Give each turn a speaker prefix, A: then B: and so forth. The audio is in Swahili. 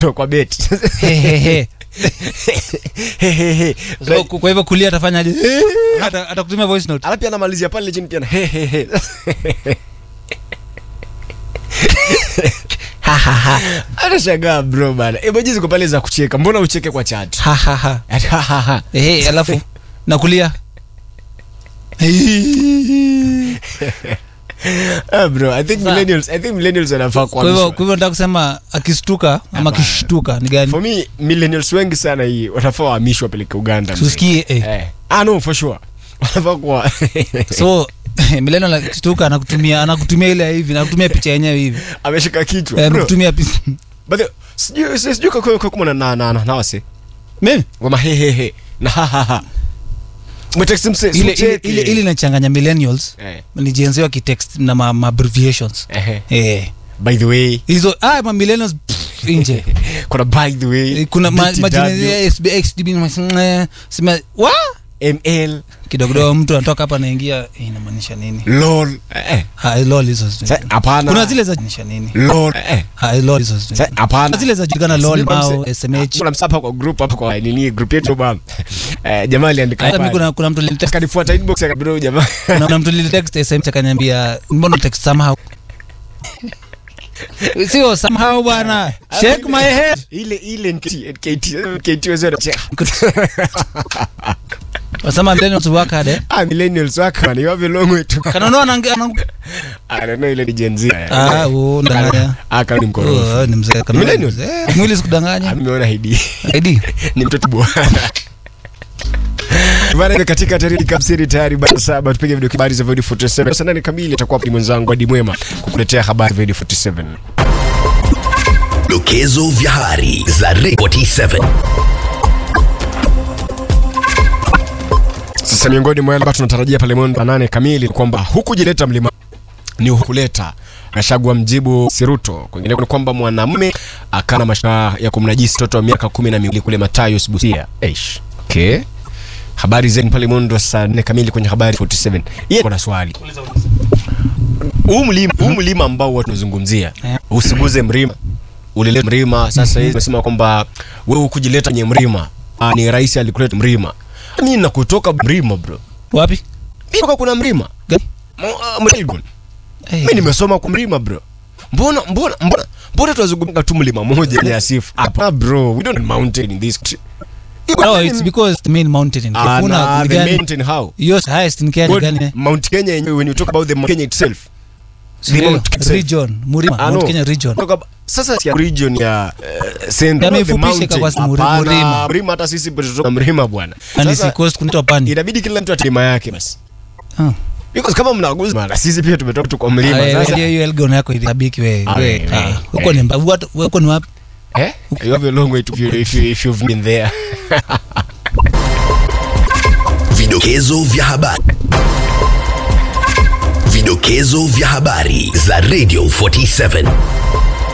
A: kwa bet.
B: So, kwa hivyo kulia atafanyaje? Atakutumia voice note.
A: Alafu anamalizia pale chini pia Anashangaa bro bana. Emoji ziko pale za kucheka. Mbona ucheke kwa chat?
B: Alafu na kulia.
A: Bro, I think millennials wanafaa
B: kwa hivyo nataka kusema akistuka ama kishtuka ni gani?
A: For me millennials wengi sana hii wanafaa wahamishwe peleke Uganda.
B: Tusikie
A: no for sure. Wanafaa kwa
B: so millennial akistuka anakutumia ile hivi, anakutumia picha yenyewe hivi.
A: Ameshika kichwa.
B: Anakutumia picha.
A: But sijui kwa na wase.
B: Mimi
A: ngoma na mtext mse
B: ile inachanganya millennials ni jenzi wa kitext na abbreviations.
A: By the way
B: hizo ma millennials nje
A: kuna by the way
B: kuna majina ya SBXDB sema wa
A: ML
B: kidogo mtu anatoka hapa anaingia inamaanisha nini?
A: lol
B: lol hizo
A: hapana.
B: Kuna zile za maanisha nini?
A: lol
B: lol hizo
A: hapana.
B: Zile za jikana lol au SMH.
A: Kuna msapa kwa group hapa kwa nini group yetu bam. Jamaa aliandika
B: hapa. Kuna mtu
A: alinitext kanifuata inbox ya bro jamaa.
B: Kuna mtu alinitext SMS akaniambia mbona text somehow. Sio somehow bwana. Shake my head.
A: Ile KT wazee
B: wasema millennials work hard.
A: Millennials work hard. You have a long way to.
B: Kanaona
A: I don't know ile ni Gen Z.
B: Ndanganya.
A: Kani mkorofi.
B: Ni mzee kama
A: millennials.
B: Mwili sikudanganya.
A: Nimeona ID. Ni mtoto bwana. Bwana katika tarehe kamsiri tayari baada saba tupige video habari za Void 47. Sasa nani kamili atakuwa ni mwenzangu Adi Mwema kukuletea habari Void 47.
C: Dokezo vya habari za Void 47.
A: Sasa miongoni mwa yale ambayo tunatarajia pale mwendo 8 kamili kwamba hukujileta mlima ni hukuleta. Gachagua mjibu Siruto. Kwingine ni kwamba mwanamume akana mashtaka ya kumnajisi mtoto wa miaka 12 kule Matayos Busia. Okay. Habari zenu pale mwendo saa 4 kamili kwenye habari 47. Yeye kuna swali. Mlima ambao watu tunazungumzia. Usiguze mlima. Ulileta mlima sasa hivi unasema kwamba wewe hukujileta kwenye mlima. Ni rais alikuleta mlima. Mimi nakutoka mlima bro.
B: Wapi?
A: Mimi kuna mlima. Melbourne. Mimi nimesoma kwa mlima bro. Mbona tunazungumza tu mlima mmoja ni asifu. Hapa bro, we don't have mountain in this country.
B: No, it's because the main mountain in Kenya.
A: The mountain how?
B: Yes, highest in Kenya gani?
A: Mount Kenya when you talk about the Kenya itself.
B: Region, Murima, Mount Kenya region.
A: Sasa ya region ya central of the mountain. Murima hata sisi kutoka Murima bwana.
B: Sasa coast kunaitwa Pani.
A: Inabidi kila mtu atima yake basi. Because kama mnaguza bwana sisi pia tumetoka tu kwa mlima
B: sasa. Hiyo Elgon yako ilibiki wewe. Huko ni huko ni wapi?
A: You have a long way to if you've been there.
C: Vidokezo vya habari. Vidokezo vya habari za Radio 47.